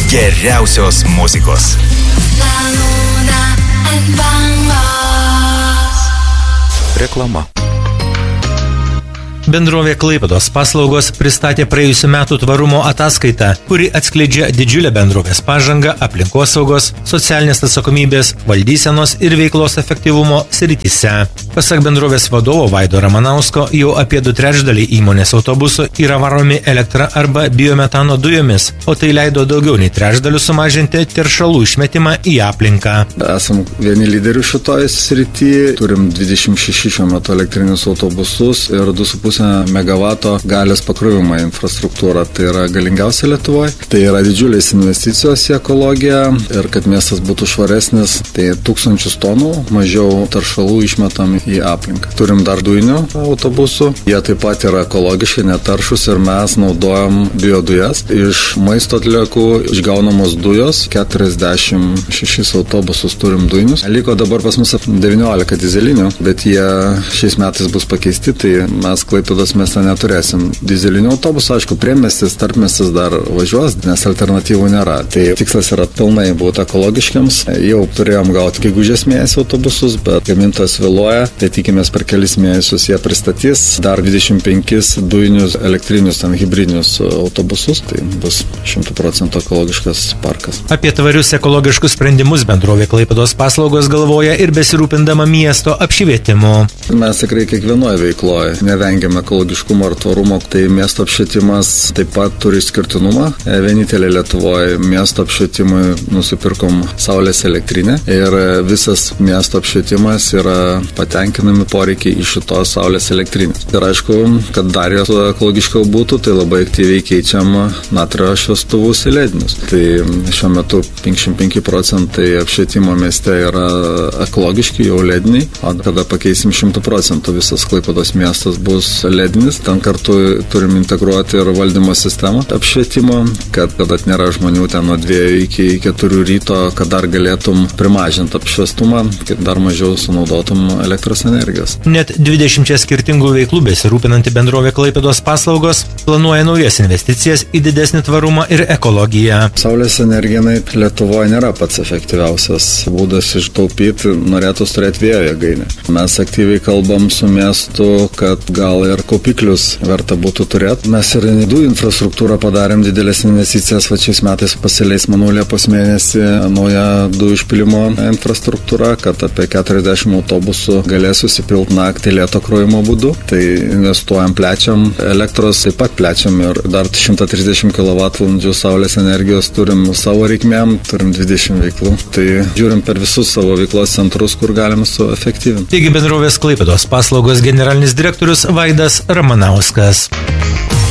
geriausios muzikos. Reklama. Bendrovė Klaipėdos paslaugos pristatė praėjusių metų tvarumo ataskaitą, kuri atskleidžia didžiulę bendrovės pažangą aplinkosaugos, socialinės atsakomybės, valdysenos ir veiklos efektyvumo srityse. Pasak bendrovės vadovo Vaido Ramanausko, jau apie 2/3 įmonės autobusų yra varomi elektra arba biometano dujomis, o tai leido daugiau nei 1/3 sumažinti teršalų išmetimą į aplinką. Esam vieni lyderių šitoje srityje, turim 26 šiuo metu elektrinius autobusus ir 2,5 megavato galios pakrovimo infrastruktūra. Tai yra galingiausia Lietuvoje. Tai yra didžiulės investicijos į ekologiją ir kad miestas būtų švaresnis, tai 1000 tonų mažiau taršalų išmetam į aplinką. Turim dar dujinių autobusų. Jie taip pat yra ekologiškai netaršus ir mes naudojam biodujas. Iš maisto atliekų išgaunamos dujos, 46 autobusus turim dujinius. Liko dabar pas mus 19 dizelinių, bet jie šiais metais bus pakeisti, tai mes Klaipėdos mieste neturėsim dizelinių autobusų. Aišku, priemiestis, tarpmiestis dar važiuos, nes alternatyvų nėra. Tai tikslas yra pilnai būti ekologiškiams. Jau turėjom gauti gegužės mėnesį autobusus, bet gamintojas vėluoja. Tai tikimės per kelis mėnesius jie pristatys dar 25 dujinius elektrinius, hibridinius autobusus. Tai bus 100% ekologiškas parkas. Apie tvarius ekologiškus sprendimus bendrovė Klaipėdos paslaugos galvoja ir besirūpindama miesto apšvietimu. Mes tikrai kiekvienoje veikloje nevengiame ekologiškumo ar tvarumo. Tai miesto apšvietimas taip pat turi išskirtinumą. Vienintelė Lietuvoje miesto apšvietimui nusipirkom saulės elektrinę ir visas miesto apšvietimas yra patenkinami poreikiai iš šitos saulės elektrinės. Ir aišku, kad dar jos ekologiškiau būtų, tai labai aktyviai keičiam natrio šviestuvus į ledinius. Tai šiuo metu 55% apšvietimo mieste yra ekologiški, jau lediniai, o kada pakeisim 100%, visas Klaipėdos miestas bus ledinis. Ten kartu turim integruoti ir valdymo sistemą apšvietimo, kad nėra žmonių ten nuo 2 iki 4 ryto, kad dar galėtum primažinti apšviestumą, kad dar mažiau sunaudotum elektros energijos. Net 20 skirtingų veiklų besirūpinanti bendrovė Klaipėdos paslaugos planuoja naujas investicijas į didesnį tvarumą ir ekologiją. Saulės energija Lietuvoje nėra pats efektyviausias būdas ištaupyti, norėtus turėti vėjo jėgainę. Mes aktyviai kalbam su miestu, kad gal ir kaupiklius verta būtų turėti. Mes ir dujų infrastruktūrą padarėm didelės investicijas, šiais metais pasileis, manau, Liepos mėnesį nauja dujų išpilimo infrastruktūra, kad apie 40 autobusų galės susipilti naktį lėto krovimo būdu. Tai investuojam, plečiam, elektros taip pat plečiam ir dar 130 kWh saulės energijos turim savo reikmėm, turim 20 veiklų. Tai žiūrim per visus savo veiklos centrus, kur galime suefektyvinti. Taigi bendrovės Klaipėdos paslaugos generalinis direktorius Vaidas Ramanauskas.